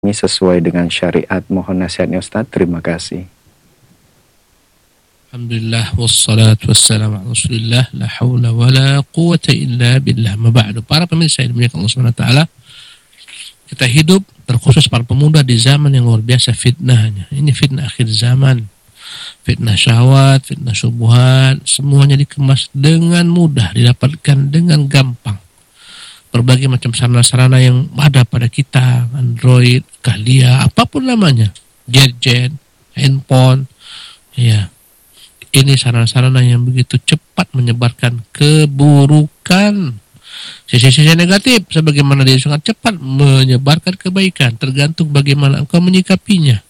ini sesuai dengan syariat. Mohon nasihatnya Ustaz. Terima kasih. Alhamdulillah wassalatu wassalamu ala Rasulillah la haula wala quwata illa billah. Ma ba'du. Para pemirsa yang dimuliakan Allah Subhanahu wa taala, kita hidup terkhusus para pemuda di zaman yang luar biasa fitnahnya. Ini fitnah akhir zaman. Fitnah syahwat, fitnah syubhat, semuanya dikemas dengan mudah, didapatkan dengan gampang. Berbagai macam sarana-sarana yang ada pada kita, Android, Kahlia, apapun namanya, gadget, handphone, ya. Ini sarana-sarana yang begitu cepat menyebarkan keburukan. Sisi-sisi negatif sebagaimana dia sangat cepat menyebarkan kebaikan, tergantung bagaimana engkau menyikapinya.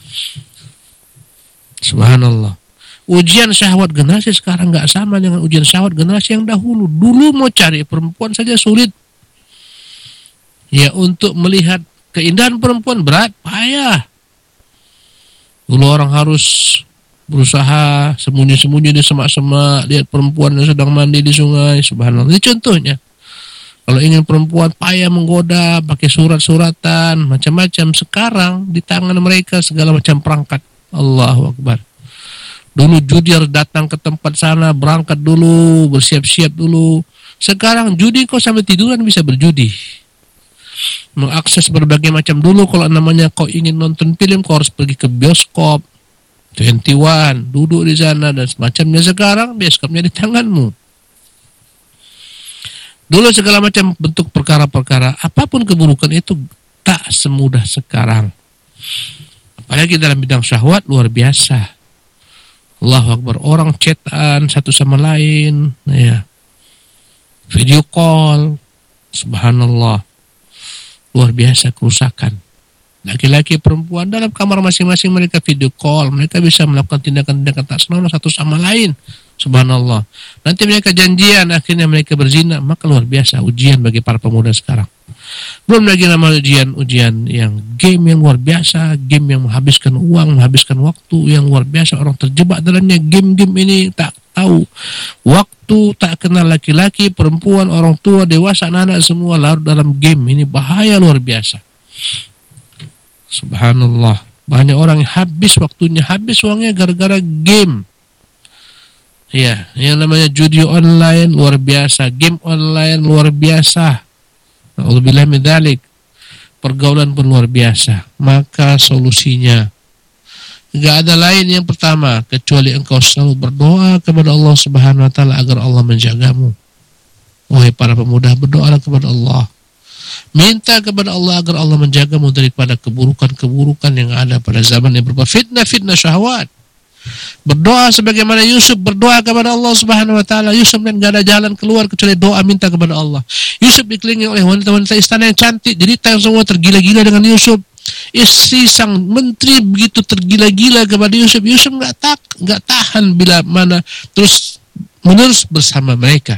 Subhanallah. Ujian syahwat generasi sekarang enggak sama dengan ujian syahwat generasi yang dahulu. Dulu mau cari perempuan saja sulit. Ya, untuk melihat keindahan perempuan berat, payah. Dulu orang harus berusaha sembunyi-sembunyi di semak-semak, lihat perempuan yang sedang mandi di sungai. Subhanallah. Ini contohnya. Kalau ingin perempuan, payah menggoda, pakai surat-suratan, macam-macam. Sekarang di tangan mereka segala macam perangkat. Allahu Akbar. Dulu judi harus datang ke tempat sana, berangkat dulu, bersiap-siap dulu. Sekarang judi kau sampai tiduran bisa berjudi. Mengakses berbagai macam. Dulu kalau namanya kau ingin nonton film, kau harus pergi ke bioskop 21, duduk di sana dan semacamnya. Sekarang bioskopnya di tanganmu. Dulu segala macam bentuk perkara-perkara, apapun keburukan itu tak semudah sekarang. Apalagi dalam bidang syahwat luar biasa. Allahu Akbar, orang chatan satu sama lain, ya. Video call, subhanallah. Luar biasa kerusakan. Laki-laki perempuan dalam kamar masing-masing mereka video call, mereka bisa melakukan tindakan-tindakan tak senonoh satu sama lain. Subhanallah. Nanti mereka janjian, akhirnya mereka berzina. Maka luar biasa ujian bagi para pemuda sekarang. Belum lagi nama ujian yang game yang luar biasa, game yang menghabiskan uang, menghabiskan waktu yang luar biasa. Orang terjebak dalamnya. Game-game ini tak tahu waktu, tak kenal laki-laki, perempuan, orang tua, dewasa, anak-anak semua larut dalam game. Ini bahaya luar biasa. Subhanallah. Banyak orang yang habis waktunya, habis uangnya gara-gara game. Ya, yang namanya judi online luar biasa, game online luar biasa. Na'udzubillah min dzalik. Pergaulan pun luar biasa. Maka solusinya enggak ada lain yang pertama kecuali engkau selalu berdoa kepada Allah Subhanahu wa taala agar Allah menjagamu. Wahai para pemuda, berdoalah kepada Allah. Minta kepada Allah agar Allah menjagamu daripada keburukan-keburukan yang ada pada zaman yang berupa fitnah-fitnah syahwat. Berdoa sebagaimana Yusuf berdoa kepada Allah Subhanahu wa taala. Yusuf tidak ada jalan keluar kecuali doa minta kepada Allah. Yusuf dikelilingi oleh wanita-wanita istana yang cantik, jadi semua tergila-gila dengan Yusuf. Istri sang menteri begitu tergila-gila kepada Yusuf. Yusuf enggak tahan bila mana terus menerus bersama mereka.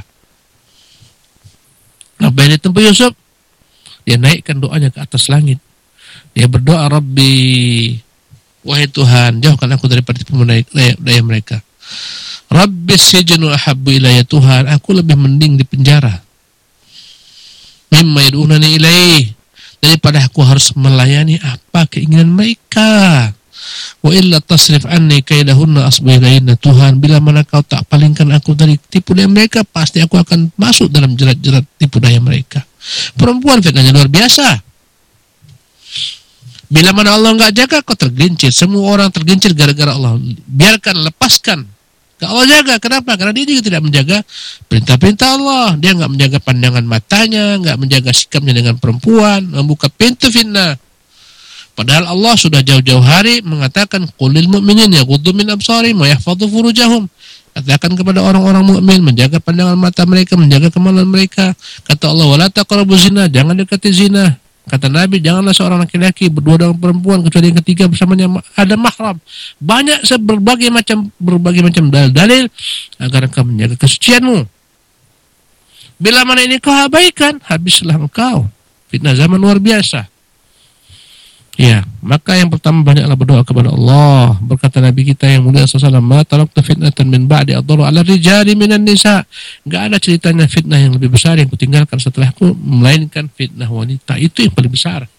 Apa yang ditempuh Yusuf? Dia naikkan doanya ke atas langit. Dia berdoa, Rabbi, wahai Tuhan, jauhkan aku daripada tipu daya mereka. Rabbi sijnu ahabbu ilayya, Tuhan, aku lebih mending di penjara. Mimma yad'unani ilaih, daripada aku harus melayani apa keinginan mereka. Wa illa tasrif anni kaidahunna asbu ilayna, Tuhan, bila mana kau tak palingkan aku dari tipu daya mereka, pasti aku akan masuk dalam jerat-jerat tipu daya mereka. Perempuan fitnahnya luar biasa. Bila mana Allah enggak jaga, kau tergelincir. Semua orang tergelincir gara-gara Allah. Biarkan, lepaskan. Enggak Allah jaga. Kenapa? Karena dia juga tidak menjaga perintah-perintah Allah. Dia enggak menjaga pandangan matanya, enggak menjaga sikapnya dengan perempuan, membuka pintu fitnah. Padahal Allah sudah jauh-jauh hari mengatakan qulil mu'minin yaghuddu min absarihim wa yahfadhu furujahum. Katakan kepada orang-orang mukmin menjaga pandangan mata mereka, menjaga kemaluan mereka. Kata Allah, wala taqrabu zina, jangan dekati zina. Kata Nabi, janganlah seorang laki-laki berdua dengan perempuan kecuali yang ketiga bersamanya ada mahram. Banyak berbagai macam dalil agar engkau menjaga kesucianmu. Bila mana ini kau abaikan, habislah engkau. Fitnah zaman luar biasa. Ya, maka yang pertama banyaklah berdoa kepada Allah. Berkata Nabi kita yang mulia sallallahu alaihi wasallam, "Ma taraktu fitnatan min ba'di adharu 'ala rijali minan nisa." Enggak ada ceritanya fitnah yang lebih besar yang kutinggalkan setelahku melainkan fitnah wanita. Itu yang paling besar.